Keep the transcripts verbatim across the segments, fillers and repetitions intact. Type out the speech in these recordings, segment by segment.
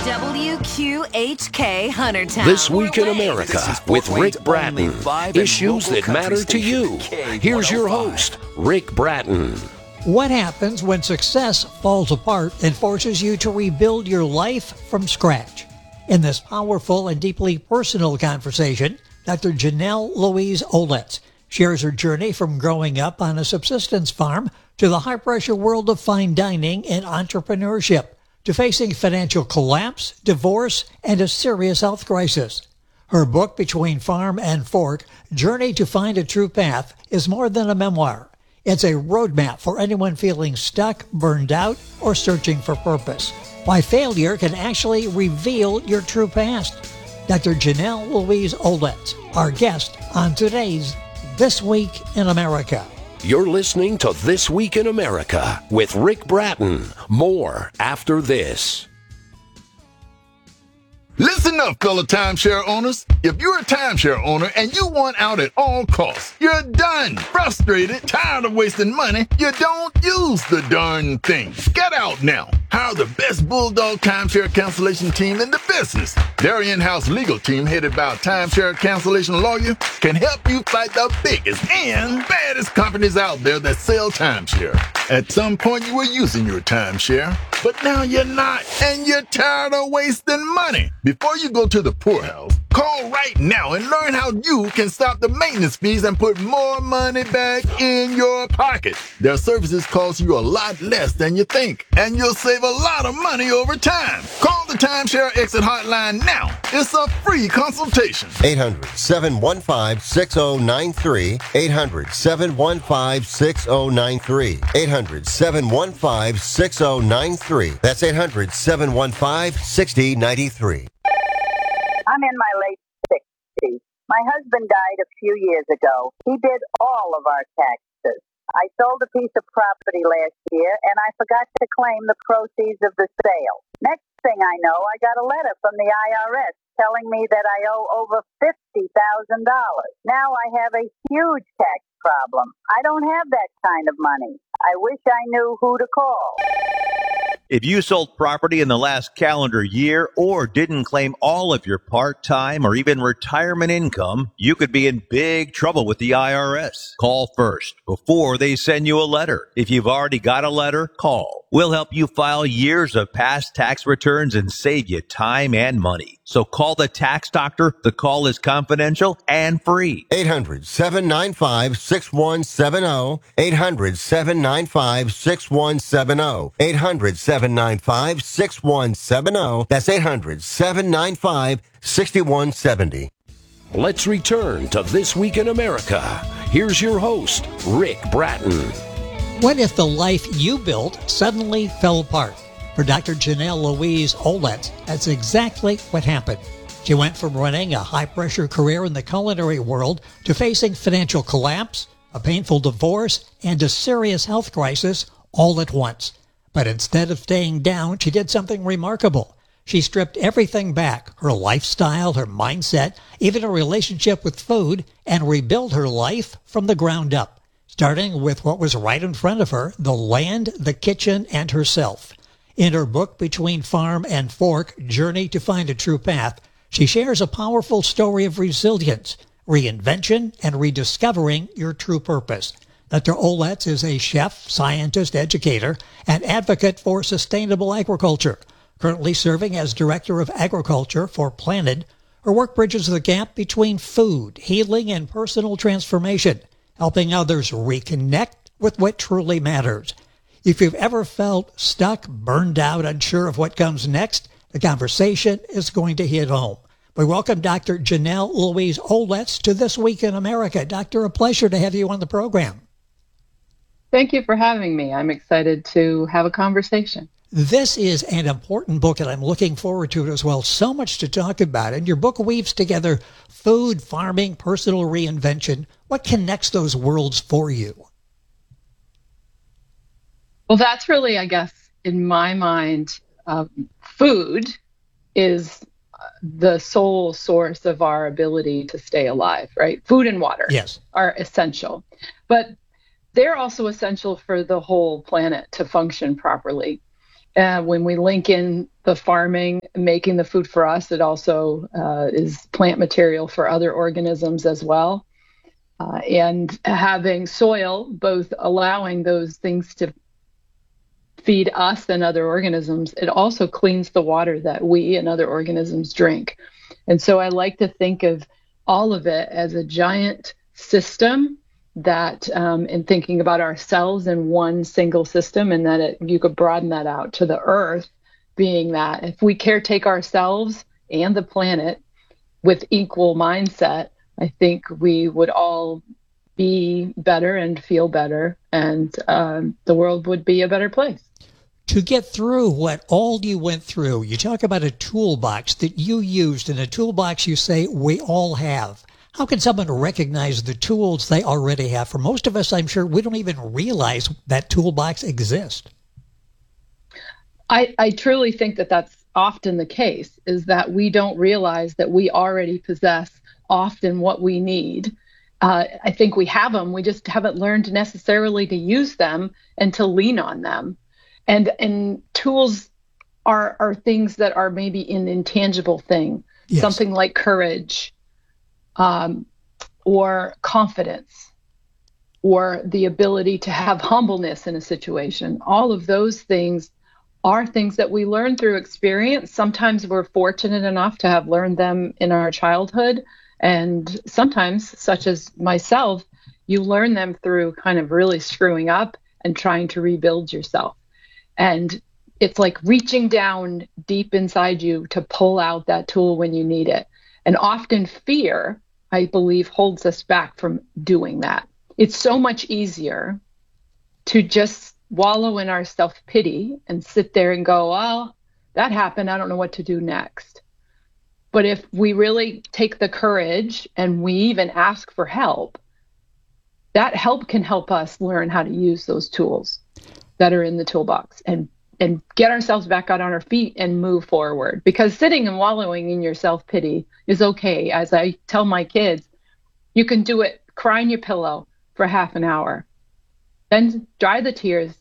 W Q H K Huntertown. This Week in America with Rick Bratton. Issues that matter to you. Here's your host, Rick Bratton. What happens when success falls apart and forces you to rebuild your life from scratch? In this powerful and deeply personal conversation, Doctor Janelle Louise Olets shares her journey from growing up on a subsistence farm to the high-pressure world of fine dining and entrepreneurship, to facing financial collapse, divorce, and a serious health crisis. Her book, Between Farm and Fork, Journey to Find a True Path, is more than a memoir. It's a roadmap for anyone feeling stuck, burned out, or searching for purpose. Why failure can actually reveal your true past. Doctor Janelle Louise Olets, our guest on today's This Week in America. You're listening to This Week in America with Rick Bratton. More after this. Listen up, fellow timeshare owners. If you're a timeshare owner and you want out at all costs, you're done, frustrated, tired of wasting money, you don't use the darn thing. Get out now. Hire the best Bulldog timeshare cancellation team in the business. Their in-house legal team, headed by a timeshare cancellation lawyer, can help you fight the biggest and baddest companies out there that sell timeshare. At some point, you were using your timeshare, but now you're not, and you're tired of wasting money. Before you go to the poorhouse, call right now and learn how you can stop the maintenance fees and put more money back in your pocket. Their services cost you a lot less than you think, and you'll save a lot of money over time. Call the Timeshare Exit Hotline now. It's a free consultation. eight hundred, seven one five, six oh nine three. eight hundred, seven one five, six oh nine three. eight hundred, seven one five, six oh nine three. That's eight hundred, seven one five, six oh nine three. I'm in my late sixties. My husband died a few years ago. He did all of our taxes. I sold a piece of property last year, and I forgot to claim the proceeds of the sale. Next thing I know, I got a letter from the I R S telling me that I owe over fifty thousand dollars. Now I have a huge tax problem. I don't have that kind of money. I wish I knew who to call. If you sold property in the last calendar year or didn't claim all of your part-time or even retirement income, you could be in big trouble with the I R S. Call first before they send you a letter. If you've already got a letter, call. We'll help you file years of past tax returns and save you time and money. So call the tax doctor. The call is confidential and free. eight hundred, seven nine five, six one seven zero. eight hundred, seven nine five, six one seven zero. eight hundred, seven nine five, six one seven zero. That's eight hundred, seven nine five, six one seven zero. Let's return to This Week in America. Here's your host, Rick Bratton. What if the life you built suddenly fell apart? For Doctor Janelle Louise Olets, that's exactly what happened. She went from running a high-pressure career in the culinary world to facing financial collapse, a painful divorce, and a serious health crisis all at once. But instead of staying down, she did something remarkable. She stripped everything back, her lifestyle, her mindset, even her relationship with food, and rebuilt her life from the ground up, starting with what was right in front of her, the land, the kitchen, and herself. In her book, Between Farm and Fork, Journey to Find a True Path, she shares a powerful story of resilience, reinvention, and rediscovering your true purpose. Doctor Olets is a chef, scientist, educator, and advocate for sustainable agriculture, currently serving as Director of Agriculture for Planted. Her work bridges the gap between food, healing, and personal transformation, helping others reconnect with what truly matters. If you've ever felt stuck, burned out, unsure of what comes next, the conversation is going to hit home. We welcome Doctor Janelle Louise Olets to This Week in America. Doctor, a pleasure to have you on the program. Thank you for having me. I'm excited to have a conversation. This is an important book, and I'm looking forward to it as well. So much to talk about. And your book weaves together food, farming, personal reinvention. What connects those worlds for you? Well, that's really, I guess, in my mind, uh, food is the sole source of our ability to stay alive, right? Food and water yes. are essential. But they're also essential for the whole planet to function properly. Uh, when we link in the farming, making the food for us, it also uh, is plant material for other organisms as well. Uh, and having soil, both allowing those things to feed us and other organisms, it also cleans the water that we and other organisms drink. And so I like to think of all of it as a giant system that, um, in thinking about ourselves in one single system, and that it, you could broaden that out to the earth, being that if we caretake ourselves and the planet with equal mindset, I think we would all be better and feel better, and um, the world would be a better place. To get through what all you went through, you talk about a toolbox that you used, and a toolbox you say we all have. How can someone recognize the tools they already have? For most of us, I'm sure we don't even realize that toolbox exists. I, I truly think that that's often the case, is that we don't realize that we already possess often what we need. Uh, I think we have them. We just haven't learned necessarily to use them and to lean on them. And and tools are are things that are maybe an intangible thing, yes. Something like courage, um, or confidence, or the ability to have humbleness in a situation. All of those things are things that we learn through experience. Sometimes we're fortunate enough to have learned them in our childhood. And sometimes, such as myself, you learn them through kind of really screwing up and trying to rebuild yourself. And it's like reaching down deep inside you to pull out that tool when you need it. And often fear, I believe, holds us back from doing that. It's so much easier to just wallow in our self-pity and sit there and go, well, that happened. I don't know what to do next. But if we really take the courage and we even ask for help, that help can help us learn how to use those tools that are in the toolbox and, and get ourselves back out on our feet and move forward. Because sitting and wallowing in your self-pity is okay. As I tell my kids, you can do it, cry in your pillow for half an hour. Then dry the tears,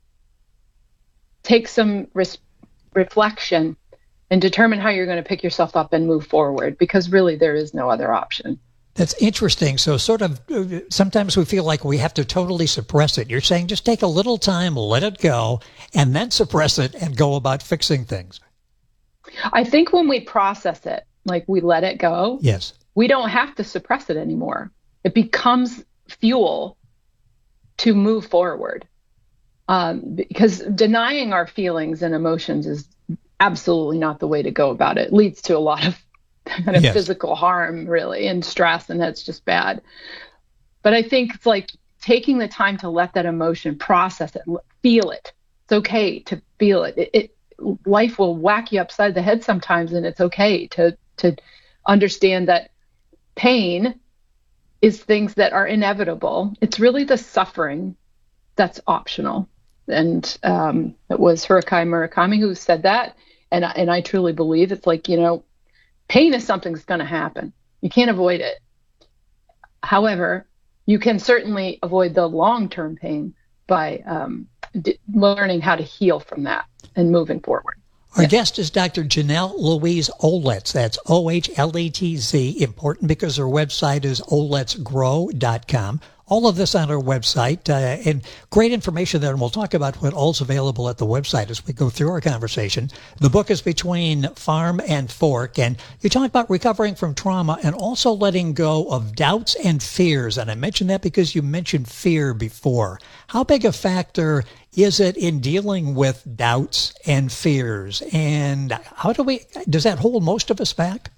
take some res- reflection, and determine how you're going to pick yourself up and move forward, because really there is no other option. That's interesting. So sort of uh, sometimes we feel like we have to totally suppress it. You're saying just take a little time, let it go, and then suppress it and go about fixing things. I think when we process it, like we let it go, yes, we don't have to suppress it anymore. It becomes fuel to move forward. Um, because denying our feelings and emotions is absolutely not the way to go about it. It leads to a lot of kind of yes. physical harm, really, and stress, and that's just bad. But I think it's like taking the time to let that emotion, process it, feel it. It's okay to feel it. It, it life will whack you upside the head sometimes, and it's okay to to understand that pain is things that are inevitable. It's really the suffering that's optional. And um, it was Haruki Murakami who said that. And, and I truly believe it's like, you know, pain is something that's going to happen. You can't avoid it. However, you can certainly avoid the long-term pain by um, d- learning how to heal from that and moving forward. Our yes. guest is Doctor Janelle Louise Oletz. That's O H L E T Z, important because her website is olets grow dot com. All of this on our website, uh, and great information there, and we'll talk about what all's available at the website as we go through our conversation. The book is Between Farm and Fork, and you talk about recovering from trauma and also letting go of doubts and fears, and I mentioned that because you mentioned fear before. How big a factor is it in dealing with doubts and fears, and how do we, does that hold most of us back?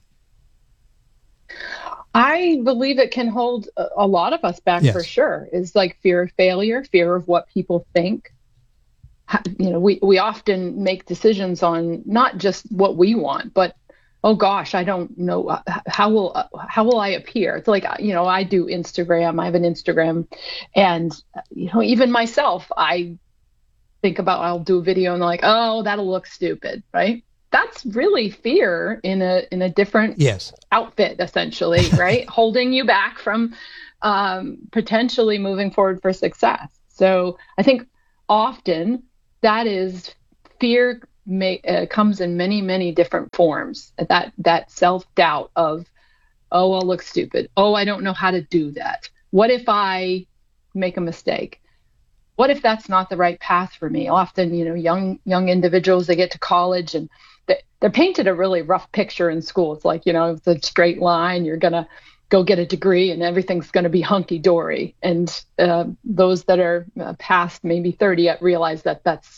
I believe it can hold a lot of us back, yes. for sure. It's like fear of failure, fear of what people think. You know, we, we often make decisions on not just what we want, but, oh gosh, I don't know, how will how will I appear? It's like, you know, I do Instagram. I have an Instagram. And, you know, even myself, I think about, I'll do a video and like, oh, that'll look stupid, right? That's really fear in a in a different yes. outfit, essentially, right? Holding you back from um, potentially moving forward for success. So I think often that is fear may, uh, comes in many, many different forms. That that self-doubt of, oh, I'll look stupid. Oh, I don't know how to do that. What if I make a mistake? What if that's not the right path for me? Often, you know, young young individuals, they get to college and they, they're painted a really rough picture in school. It's like, you know, it's a straight line. You're going to go get a degree and everything's going to be hunky-dory. And uh, those that are uh, past maybe thirty realize that that's